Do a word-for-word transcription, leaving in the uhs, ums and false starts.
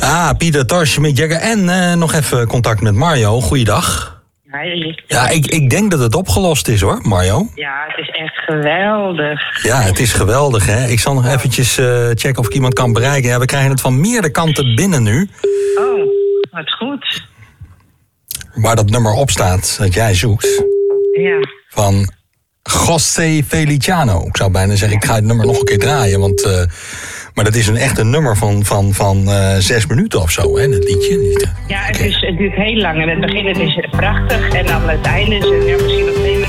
Ah, Pieter Tosh met Jagger. En uh, nog even contact met Mario. Goeiedag. Hi. Ja, ik, ik denk dat het opgelost is hoor, Mario. Ja, het is echt geweldig. Ja, het is geweldig hè. Ik zal nog eventjes uh, checken of ik iemand kan bereiken. Ja, we krijgen het van meerdere kanten binnen nu. Oh, wat goed. Waar dat nummer op staat dat jij zoekt. Ja. Van José Feliciano. Ik zou bijna zeggen, ik ga het nummer nog een keer draaien. Want, uh, maar dat is een echt een nummer van, van, van uh, zes minuten of zo, hè, dat liedje. Ja, het, is, het duurt heel lang. En het begin het is prachtig en dan het einde is ja, misschien nog twee